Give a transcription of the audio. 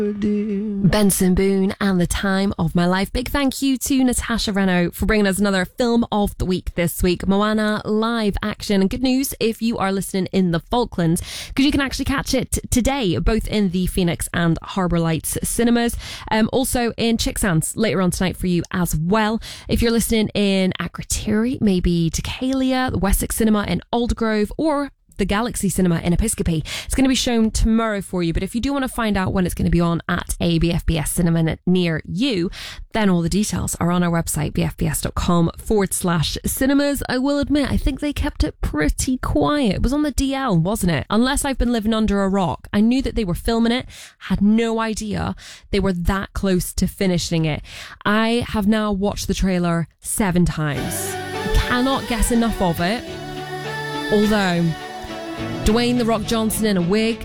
Benson Boone and The Time of My Life. Big thank you to Natasha Renault for bringing us another film of the week this week. Moana live action. And good news if you are listening in the Falklands, because you can actually catch it today, both in the Phoenix and Harbour Lights cinemas. Also in Chicksands later on tonight for you as well. If you're listening in Akrotiri, maybe Decalia, the Wessex Cinema in Aldergrove, or the Galaxy Cinema in Episcopi. It's going to be shown tomorrow for you, but if you do want to find out when it's going to be on at a BFBS cinema near you, then all the details are on our website, bfbs.com/cinemas. I will admit, I think they kept it pretty quiet. It was on the DL, wasn't it? Unless I've been living under a rock. I knew that they were filming it, had no idea they were that close to finishing it. I have now watched the trailer 7 times. Cannot get enough of it. Although Dwayne "The Rock" Johnson in a wig